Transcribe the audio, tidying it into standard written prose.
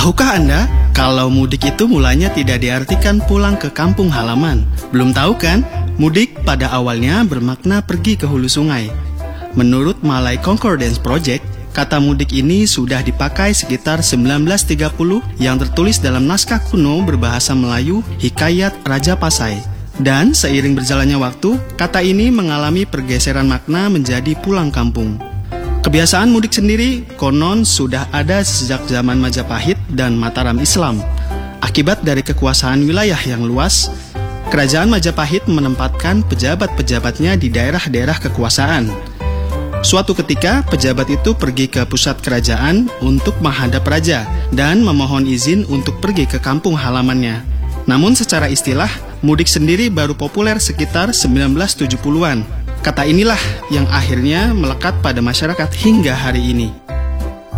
Tahukah Anda, kalau mudik itu mulanya tidak diartikan pulang ke kampung halaman? Belum tahu kan? Mudik pada awalnya bermakna pergi ke hulu sungai. Menurut Malay Concordance Project, kata mudik ini sudah dipakai sekitar 1930 yang tertulis dalam naskah kuno berbahasa Melayu Hikayat Raja Pasai. Dan seiring berjalannya waktu, kata ini mengalami pergeseran makna menjadi pulang kampung. Kebiasaan mudik sendiri konon sudah ada sejak zaman Majapahit dan Mataram Islam. Akibat dari kekuasaan wilayah yang luas, Kerajaan Majapahit menempatkan pejabat-pejabatnya di daerah-daerah kekuasaan. Suatu ketika, pejabat itu pergi ke pusat kerajaan untuk menghadap raja dan memohon izin untuk pergi ke kampung halamannya. Namun secara istilah, mudik sendiri baru populer sekitar 1970-an. Kata inilah yang akhirnya melekat pada masyarakat hingga hari ini.